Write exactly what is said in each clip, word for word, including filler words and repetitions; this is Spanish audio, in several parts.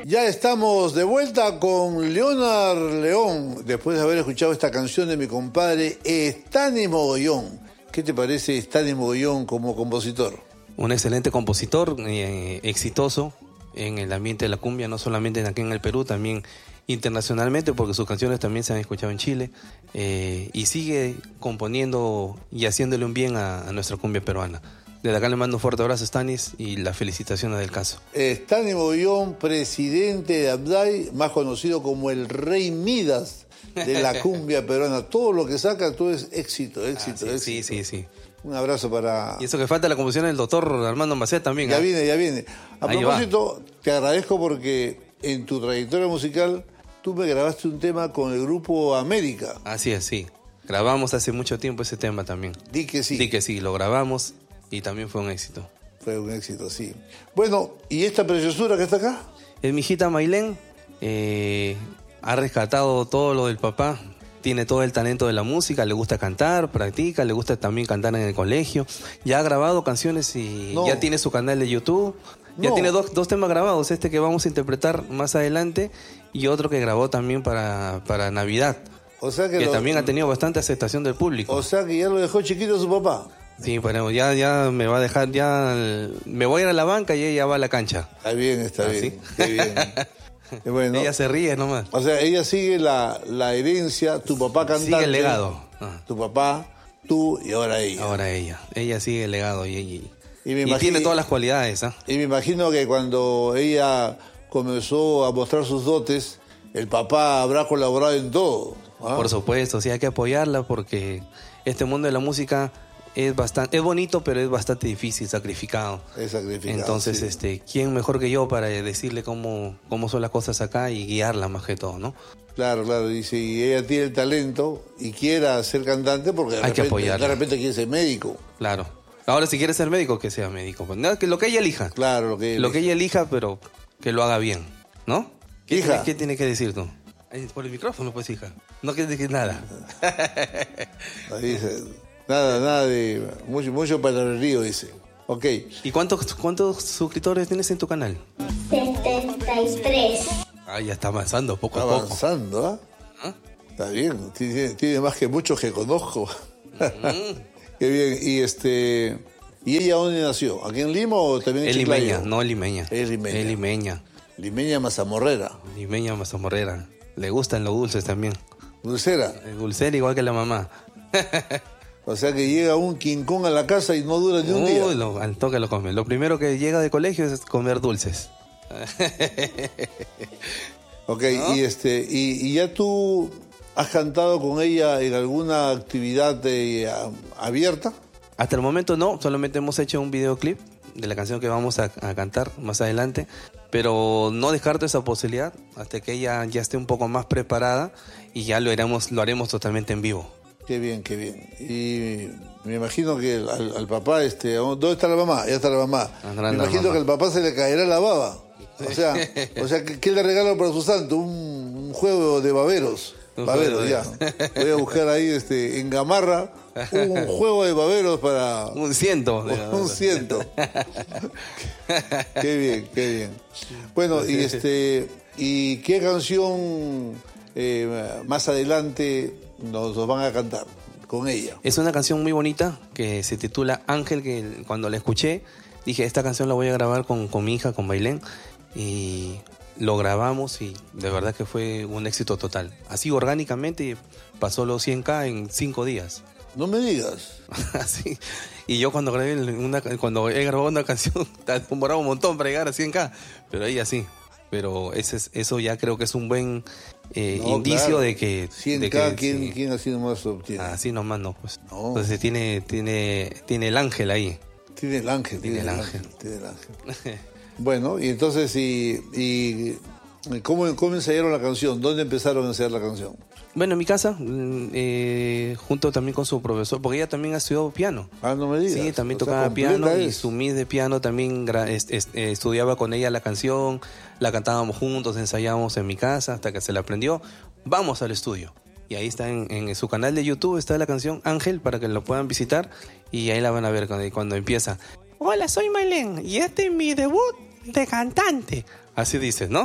Ya estamos de vuelta con Leonard León, después de haber escuchado esta canción de mi compadre Stanley Mogollón. ¿Qué te parece Stanley Mogollón como compositor? Un excelente compositor, eh, exitoso en el ambiente de la cumbia, no solamente aquí en el Perú, también internacionalmente, porque sus canciones también se han escuchado en Chile, eh, y sigue componiendo y haciéndole un bien a, a nuestra cumbia peruana. Desde acá le mando un fuerte abrazo a Stanis y las felicitaciones del caso. Stanley Mogollón, presidente de Abday, más conocido como el Rey Midas de la cumbia peruana. Todo lo que saca tú es éxito, éxito, ah, éxito. sí, sí, sí, sí. Un abrazo para... Y eso que falta la composición del doctor Armando Macet también. Ya ¿eh? viene, ya viene. A Ahí propósito, va. Te agradezco porque en tu trayectoria musical tú me grabaste un tema con el grupo América. Así es, sí. Grabamos hace mucho tiempo ese tema también. Di que sí. Di que sí, lo grabamos y también fue un éxito. Fue un éxito, sí. Bueno, ¿y esta preciosura que está acá? Es mi hijita Maylén. Eh, ha rescatado todo lo del papá. Tiene todo el talento de la música, le gusta cantar, practica, le gusta también cantar en el colegio. Ya ha grabado canciones y no. ya tiene su canal de YouTube. Ya no. tiene dos, dos temas grabados, este que vamos a interpretar más adelante y otro que grabó también para, para Navidad. O sea que que lo, también ha tenido bastante aceptación del público. O sea que ya lo dejó chiquito su papá. Sí, pero ya, ya me va a dejar, ya me voy a ir a la banca y ella va a la cancha. Está bien, está ¿Ah, bien. ¿sí? Qué bien. Bueno, ella se ríe nomás. O sea, ella sigue la, la herencia, tu papá cantante. Sigue el legado. Ah. Tu papá, tú y ahora ella. Ahora ella. Ella sigue el legado y, y, y, me y imagino, tiene todas las cualidades. ¿eh? Y me imagino que cuando ella comenzó a mostrar sus dotes, el papá habrá colaborado en todo. ¿Ah? Por supuesto, sí hay que apoyarla porque este mundo de la música es bastante, es bonito, pero es bastante difícil, sacrificado. Es sacrificado. Entonces, sí. este, ¿quién mejor que yo para decirle cómo, cómo son las cosas acá y guiarla más que todo, ¿no? Claro, claro. Y si ella tiene el talento y quiera ser cantante, porque de hay repente, que apoyarla. De repente quiere ser médico. Claro. Ahora, si quiere ser médico, que sea médico. Que lo que ella elija. Claro, lo que ella Lo elija. que ella elija, pero que lo haga bien, ¿no? ¿Qué Hija. Tiene, ¿Qué tiene que decir tú? Por el micrófono, pues, hija. No quieres decir nada. Ahí dice, nada, nada de... Mucho, mucho palabrerío, dice. Ok. ¿Y cuántos, cuántos suscriptores tienes en tu canal? setenta y tres. Ah, ya está avanzando poco Está a poco. avanzando, ¿ah? ¿Ah? Está bien. Tiene, tiene más que muchos que conozco. Mm. Qué bien. Y este... ¿Y ella dónde nació? ¿Aquí en Lima o también en Es Chiclayo? limeña, no limeña. Es limeña. Es limeña. Limeña mazamorrera. Limeña mazamorrera. Le gustan los dulces también. Dulcera. El dulcera igual que la mamá. O sea que llega un King Kong a la casa y no dura ni un Uy, día. lo, al toque lo come. Lo primero que llega de colegio es comer dulces. Ok, ¿No? y este y, y ya tú has cantado con ella en alguna actividad eh, a- abierta. Hasta el momento no, solamente hemos hecho un videoclip de la canción que vamos a, a cantar más adelante, pero no descarto esa posibilidad hasta que ella ya esté un poco más preparada y ya lo haremos, lo haremos totalmente en vivo. Qué bien, qué bien. Y me imagino que al, al papá, este, ¿dónde está la mamá? Ya está la mamá. Anda, Me anda, imagino mamá. que al papá se le caerá la baba. O sea, o sea, ¿qué, qué le regalo para su santo? Un, un juego de baberos. Un Baberos, juego ya. de- Voy a buscar ahí, este, en Gamarra, un juego de baberos para... Un ciento. Un ciento. Qué bien, qué bien. Bueno, y este, ¿y qué canción eh, más adelante nos, nos van a cantar con ella? Es una canción muy bonita que se titula Ángel, que cuando la escuché dije, esta canción la voy a grabar con, con mi hija, con Bailén, y lo grabamos y de verdad que fue un éxito total. Así orgánicamente pasó los cien K en cinco días. No me digas. Así. Y yo cuando grabé una, cuando he grabado una canción, demoraba un montón para llegar a cien K, pero ahí así. Pero ese es, eso ya creo que es un buen eh, No, indicio claro. de que... cien K, de que, ¿quién, sí. ¿quién así nomás obtiene? Así nomás no, pues. No. Entonces tiene, tiene, tiene el ángel ahí. Tiene el ángel. Tiene Tiene, el el ángel. ángel. Tiene el ángel. Bueno, y entonces, y, y ¿cómo, ¿cómo ensayaron la canción? ¿Dónde empezaron a ensayar la canción? Bueno, en mi casa, mm, eh, junto también con su profesor, porque ella también ha estudiado piano. Ah, no me digas. Sí, también O sea, tocaba completa piano y es. su miss de piano también gra- est- est- eh, estudiaba con ella la canción, la cantábamos juntos, ensayábamos en mi casa hasta que se la aprendió. Vamos al estudio. Y ahí está en, en su canal de YouTube, está la canción Ángel para que lo puedan visitar y ahí la van a ver cuando, cuando empieza. Hola, soy Maylén y este es mi debut de cantante. Así dices, ¿no?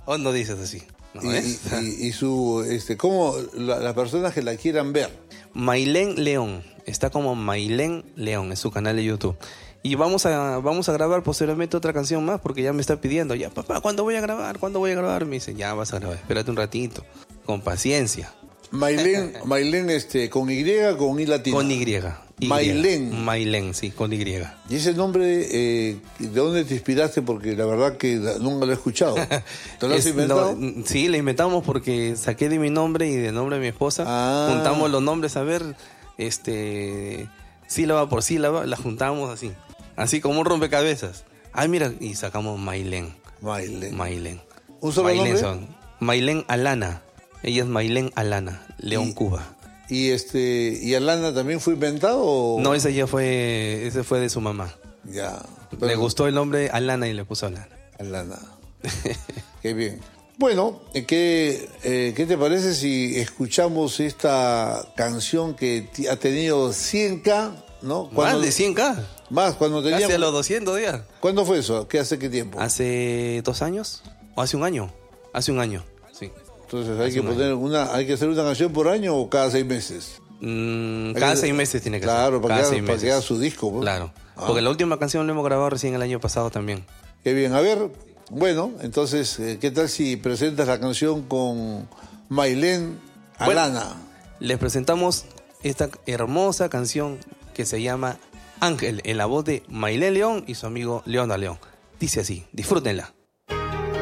O no dices así. ¿No Y, ves? y, y su, este, ¿cómo la- las personas que la quieran ver? Mailén León. Está como Mailén León en su canal de YouTube. Y vamos a, vamos a grabar posteriormente otra canción más porque ya me está pidiendo. Ya, papá, ¿cuándo voy a grabar? ¿Cuándo voy a grabar? Me dice, ya vas a grabar. Espérate un ratito. Con paciencia. Mailén, Mailén, este, con Y, con I latina. Con Y. Y. Mailén. Mailén, sí, con Y. Y ese nombre, eh, ¿de dónde te inspiraste? Porque la verdad que nunca lo he escuchado. ¿Te lo has Es- inventado? no, sí, le inventamos porque saqué de mi nombre y del nombre de mi esposa. Ah. Juntamos los nombres, a ver, este, sílaba por sílaba, la juntamos así. Así como un rompecabezas. Ay, mira, y sacamos Mailén. Mailén. Mailén. ¿Un solo Mailén nombre? son- Mailén Alana. Ella es Mailén Alana, León, Y- Cuba. ¿Y este y Alana también fue inventado o...? No, ese ya fue, ese fue de su mamá. Ya. Le pero- gustó el nombre Alana y le puso Alana. Alana. Qué bien. Bueno, eh, ¿qué, eh, ¿qué te parece si escuchamos esta canción que ti- ha tenido cien K, ¿no? Más de cien K. Más, cuando Casi teníamos... a los doscientos ya. ¿Cuándo fue eso? ¿Qué hace qué tiempo? ¿Hace dos años? ¿O hace un año? Hace un año, sí. Entonces hay hace que un poner una, hay que hacer una canción por año o cada seis meses. Mm, Hay cada que- seis meses tiene que Claro, ser. para Cada que, seis haga, para que meses. haga su disco. pues. Claro. Ah. Porque la última canción la hemos grabado recién el año pasado también. Qué bien. A ver, bueno, entonces, eh, ¿qué tal si presentas la canción con Mailén Bueno. Alana? Les presentamos esta hermosa canción que se llama Ángel, en la voz de Mailén León y su amigo Leona León. Dice así, disfrútenla.